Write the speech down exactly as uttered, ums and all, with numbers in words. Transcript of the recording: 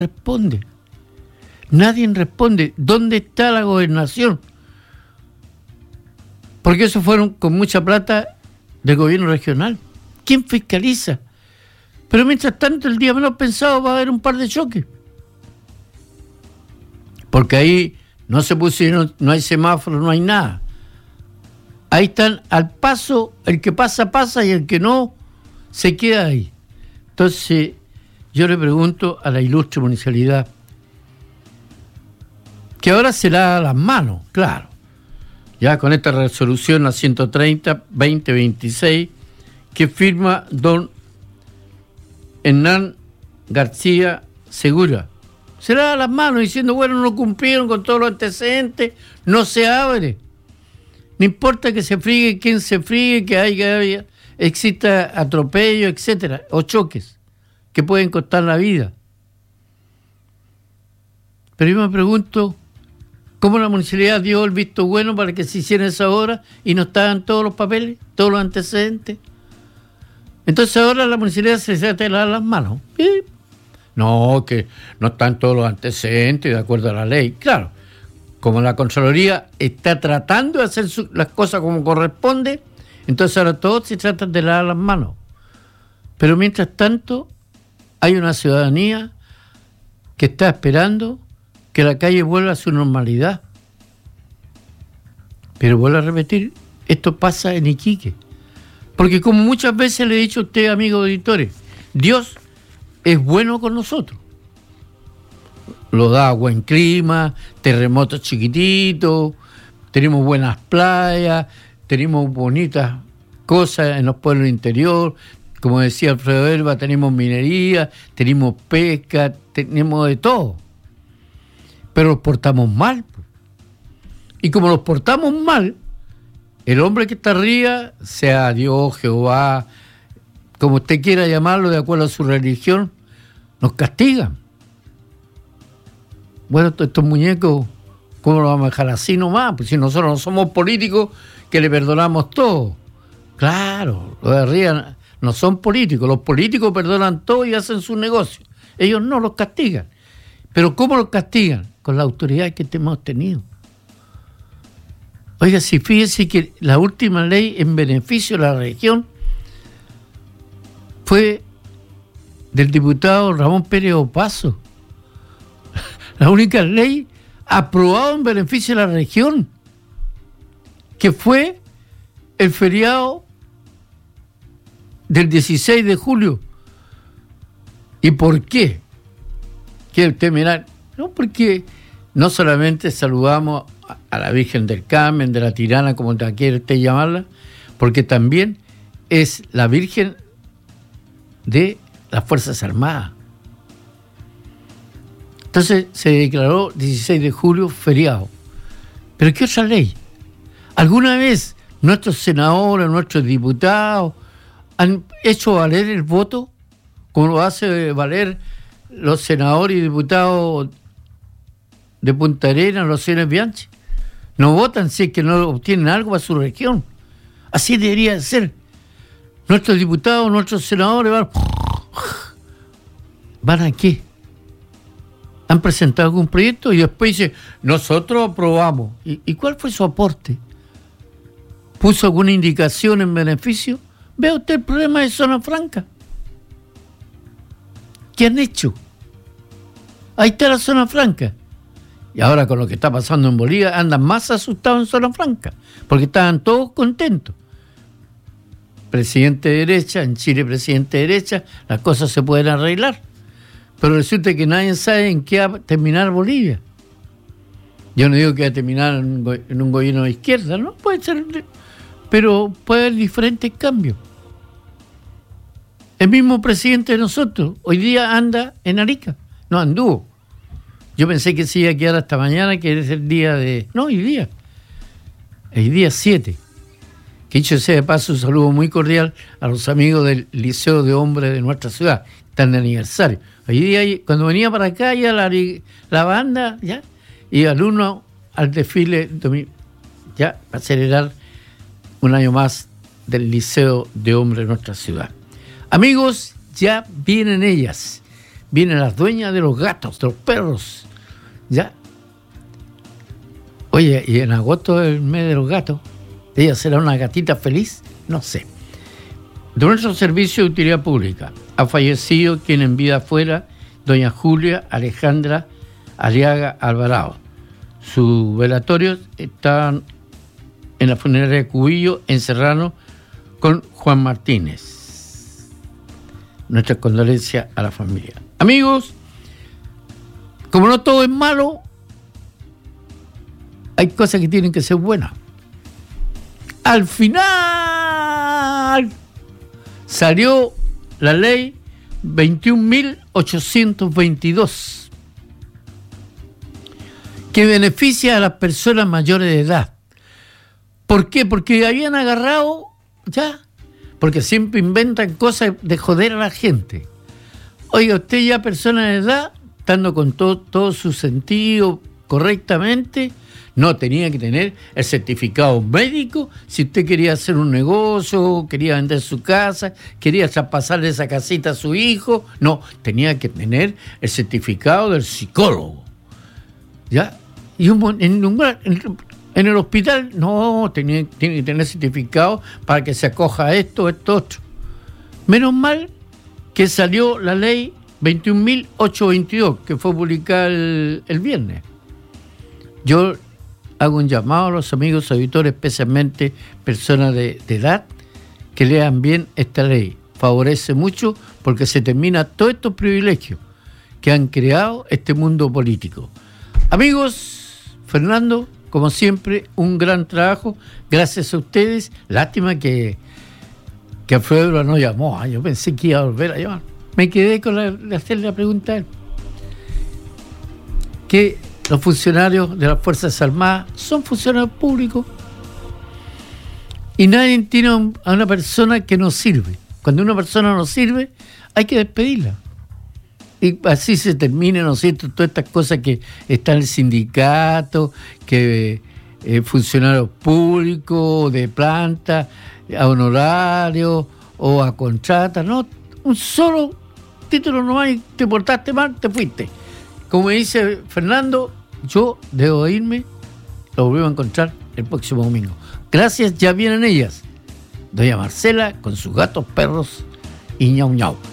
responde. Nadie responde. ¿Dónde está la gobernación? Porque eso fueron con mucha plata del gobierno regional. ¿Quién fiscaliza? Pero mientras tanto, el día menos pensado va a haber un par de choques. Porque ahí no se pusieron, no hay semáforo, no hay nada. Ahí están al paso, el que pasa, pasa, y el que no, se queda ahí. Entonces, yo le pregunto a la ilustre municipalidad, que ahora se lava las manos, claro, ya con esta resolución a ciento treinta, veinte veintiséis, que firma don Hernán García Segura. Se lava las manos diciendo, bueno, no cumplieron con todos los antecedentes, no se abre. No importa que se friegue quien se friegue, que haya, exista atropello, etcétera, o choques que pueden costar la vida. Pero yo me pregunto, ¿cómo la municipalidad dio el visto bueno para que se hiciera esa obra y no estaban todos los papeles, todos los antecedentes? Entonces ahora la municipalidad se trata de lavar las manos. ¿Sí? No, que no están todos los antecedentes de acuerdo a la ley. Claro, como la Contraloría está tratando de hacer su, las cosas como corresponde, entonces ahora todos se tratan de lavar las manos. Pero mientras tanto, hay una ciudadanía que está esperando que la calle vuelva a su normalidad. Pero vuelvo a repetir, esto pasa en Iquique. Porque como muchas veces le he dicho a usted, amigos auditores, Dios es bueno con nosotros. Lo da buen clima, terremotos chiquititos, tenemos buenas playas, tenemos bonitas cosas en los pueblos interior. Como decía Alfredo Elba, tenemos minería, tenemos pesca, tenemos de todo. Pero los portamos mal. Y como los portamos mal, el hombre que está arriba, sea Dios, Jehová, como usted quiera llamarlo, de acuerdo a su religión, nos castigan. Bueno, estos muñecos, ¿cómo los vamos a dejar así nomás? Pues si nosotros no somos políticos, que le perdonamos todo. Claro, los de arriba no son políticos. Los políticos perdonan todo y hacen su negocio. Ellos no los castigan. Pero ¿cómo los castigan? Con la autoridad que hemos tenido. Oiga, si fíjese que la última ley en beneficio de la región fue del diputado Ramón Pérez Opazo. La única ley aprobada en beneficio de la región, que fue el feriado del dieciséis de julio. ¿Y por qué? ¿Quiere usted mirar? No, porque no solamente saludamos a la Virgen del Carmen, de la Tirana, como quiere usted llamarla, porque también es la Virgen de las Fuerzas Armadas. Entonces se declaró dieciséis de julio feriado. ¿Pero qué otra ley? ¿Alguna vez nuestros senadores, nuestros diputados han hecho valer el voto como lo hace valer los senadores y diputados de Punta Arenas, los señores Bianchi? No votan si es que no obtienen algo para su región. Así debería ser. Nuestros diputados, nuestros senadores van... ¿Van a qué? Han presentado algún proyecto y después dice, nosotros aprobamos. ¿Y, ¿Y cuál fue su aporte? ¿Puso alguna indicación en beneficio? Vea usted el problema de Zona Franca. ¿Qué han hecho? Ahí está la Zona Franca. Y ahora con lo que está pasando en Bolivia andan más asustados en Zona Franca, porque estaban todos contentos. Presidente de derecha, en Chile presidente de derecha, las cosas se pueden arreglar. Pero resulta que nadie sabe en qué va a terminar Bolivia. Yo no digo que va a terminar en un, go- en un gobierno de izquierda, ¿no? Puede ser, pero puede haber diferentes cambios. El mismo presidente de nosotros, hoy día anda en Arica, no anduvo. Yo pensé que se iba a quedar hasta mañana, que es el día de... No, hoy día. El día siete. Que dicho sea de paso, un saludo muy cordial a los amigos del Liceo de Hombres de nuestra ciudad. Están de aniversario. Hoy día, cuando venía para acá, ya la, la banda, ya, y alumnos al desfile, ya, para celebrar un año más del Liceo de Hombres de nuestra ciudad. Amigos, ya vienen ellas. vienen las dueñas de los gatos, de los perros. ¿Ya? Oye, y en agosto es el mes de los gatos. ¿Ella será una gatita feliz? No sé. De nuestro servicio de utilidad pública ha fallecido quien en vida fuera doña Julia Alejandra Aliaga Alvarado. Sus velatorios están en la funeraria de Cubillo, en Serrano, con Juan Martínez. Nuestra condolencia a la familia. Amigos, como no todo es malo, hay cosas que tienen que ser buenas. Al final salió la ley veintiún mil ochocientos veintidós, que beneficia a las personas mayores de edad. ¿Por qué? Porque habían agarrado, ya, porque siempre inventan cosas de joder a la gente. Oiga, usted ya persona de edad, estando con todo, todo su sentido correctamente, no tenía que tener el certificado médico. Si usted quería hacer un negocio, quería vender su casa, quería traspasarle esa casita a su hijo, no, tenía que tener el certificado del psicólogo. ¿Ya? Y un, en, un, en, en el hospital, no, tenía, tiene que tener certificado para que se acoja a esto, esto, otro. Menos mal que salió la ley veintiún mil ochocientos veintidós, que fue publicada el, el viernes. Yo hago un llamado a los amigos auditores, especialmente personas de, de edad, que lean bien esta ley. Favorece mucho porque se termina todos estos privilegios que han creado este mundo político. Amigos, Fernando, como siempre, un gran trabajo. Gracias a ustedes. Lástima que, que Alfredo no llamó. Ah, yo pensé que iba a volver a llamar. Me quedé con la, de hacerle la pregunta a él. Que los funcionarios de las Fuerzas Armadas son funcionarios públicos y nadie tiene a una persona que no sirve. Cuando una persona no sirve, hay que despedirla. Y así se termina, ¿no es cierto?, todas estas cosas que está en el sindicato, que eh, funcionarios públicos, de planta, a honorarios o a contrata, no, un solo título no hay, te portaste mal, te fuiste. Como dice Fernando, yo debo irme, lo volvemos a encontrar el próximo domingo. Gracias, ya vienen ellas. Doña Marcela con sus gatos, perros y ñau ñau.